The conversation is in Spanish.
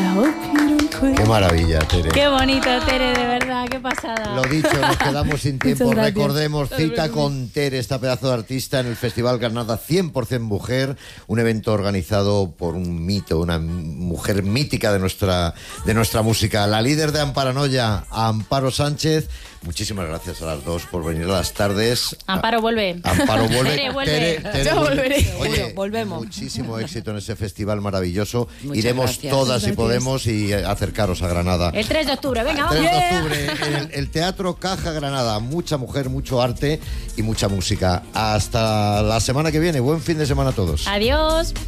Qué maravilla, Tere. Qué bonito, Tere, de verdad, qué pasada. Lo dicho, nos quedamos sin tiempo. Muchas gracias. Recordemos, cita con Tere, esta pedazo de artista en el Festival Granada 100% Mujer, un evento organizado por un mito, una mujer mítica de nuestra música, la líder de Amparanoia, Amparo Sánchez. Muchísimas gracias a las dos por venir a las tardes. Amparo vuelve. Amparo vuelve. Tere vuelve. Tere Yo vuelve. volveré. Oye, volvemos. Muchísimo éxito en ese festival maravilloso. Muchas Iremos gracias. todas si Gracias. podemos y acercaros a Granada. El 3 de octubre, venga, vamos. 3 de octubre en el Teatro Caja Granada. Mucha mujer, mucho arte y mucha música. Hasta la semana que viene. Buen fin de semana a todos. Adiós.